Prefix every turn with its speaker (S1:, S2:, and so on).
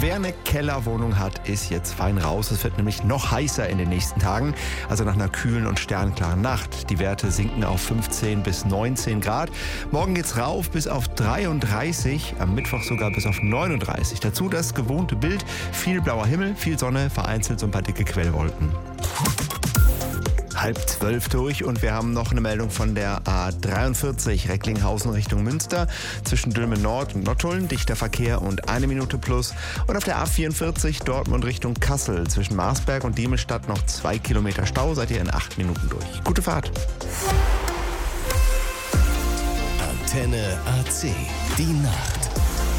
S1: Wer eine Kellerwohnung hat, ist jetzt fein raus. Es wird nämlich noch heißer in den nächsten Tagen. Also nach einer kühlen und sternklaren Nacht. Die Werte sinken auf 15 bis 19 Grad. Morgen geht's rauf bis auf 33, am Mittwoch sogar bis auf 39. Dazu das gewohnte Bild. Viel blauer Himmel, viel Sonne, vereinzelt so ein paar dicke Quellwolken. 11:30 durch und wir haben noch eine Meldung von der A43 Recklinghausen Richtung Münster. Zwischen Dülmen Nord und Nottuln dichter Verkehr und 1 Minute plus. Und auf der A44 Dortmund Richtung Kassel zwischen Marsberg und Diemelstadt noch 2 Kilometer Stau. Seid ihr in 8 Minuten durch. Gute Fahrt.
S2: Antenne AC. Die Nacht.